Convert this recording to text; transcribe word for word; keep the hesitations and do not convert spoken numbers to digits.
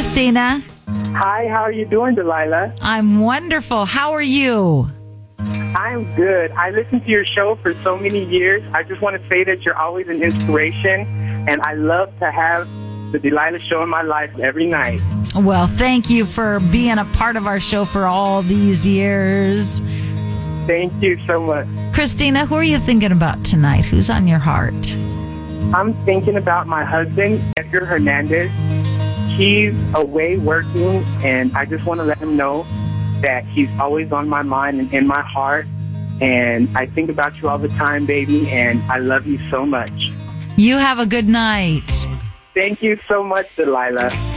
Christina. Hi, how are you doing, Delilah? I'm wonderful. How are you? I'm good. I listened to your show for so many years. I just want to say that you're always an inspiration, and I love to have the Delilah Show in my life every night. Well, thank you for being a part of our show for all these years. Thank you so much. Christina, who are you thinking about tonight? Who's on your heart? I'm thinking about my husband, Edgar Hernandez. He's away working, and I just want to let him know that he's always on my mind and in my heart. And I think about you all the time, baby, and I love you so much. You have a good night. Thank you so much, Delilah.